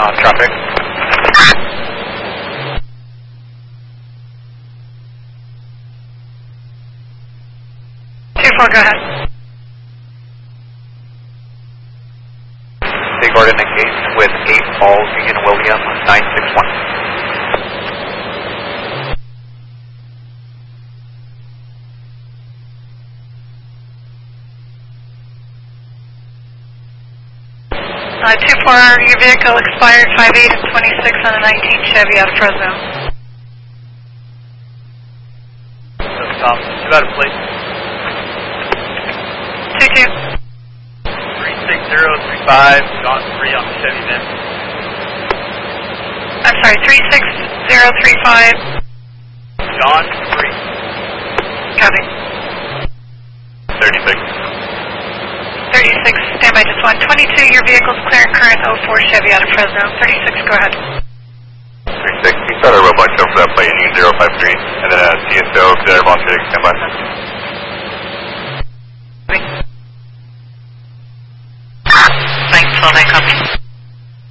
on traffic. 2-4, go ahead. Hey Gordon, engaged with 8 Falls, Union William, 961. Uh, 2-4, your vehicle expired 5-8 and 26 on a 19 Chevy out of Fresno. Stop. You out of place. 2-2. 36035, John 3 on the Chevy then. I'm sorry, 36035. John 3. Copy. 36. 36, standby just 122, your vehicle's clear and current 04 Chevy out of Fresno. 36, go ahead. 36, you start a robot show for that plane, Union 053, and then TSO, Auxiliary Volunteer, standby. Thanks, 12-9, copy.